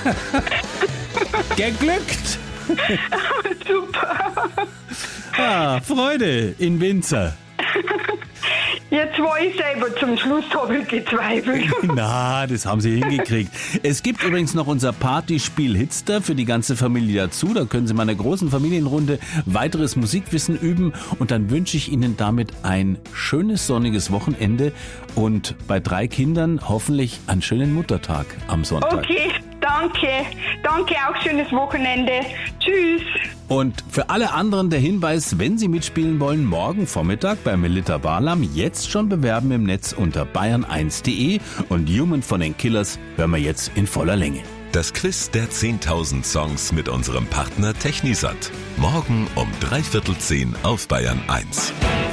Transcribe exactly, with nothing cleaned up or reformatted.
Geglückt! Super. Ah, Freude in Windsor. Jetzt war ich selber zum Schluss, habe ich gezweifelt. Na, das haben Sie hingekriegt. Es gibt übrigens noch unser Partyspiel Hitster für die ganze Familie dazu. Da können Sie in einer großen Familienrunde weiteres Musikwissen üben. Und dann wünsche ich Ihnen damit ein schönes sonniges Wochenende und bei drei Kindern hoffentlich einen schönen Muttertag am Sonntag. Okay, danke. Danke, auch schönes Wochenende. Tschüss. Und für alle anderen der Hinweis, wenn Sie mitspielen wollen, morgen Vormittag bei Melita Barlam jetzt schon bewerben im Netz unter bayern eins punkt de und Human von den Killers hören wir jetzt in voller Länge. Das Quiz der zehntausend Songs mit unserem Partner Technisat. Morgen um dreiviertel zehn auf Bayern eins.